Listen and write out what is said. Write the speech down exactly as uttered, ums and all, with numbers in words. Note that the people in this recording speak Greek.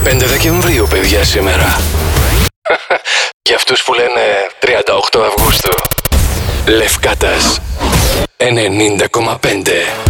πέντε Δεκεμβρίου, παιδιά, σήμερα. Για αυτούς που λένε τριάντα οκτώ Αυγούστου. Λευκάτας ενενήντα κόμμα πέντε.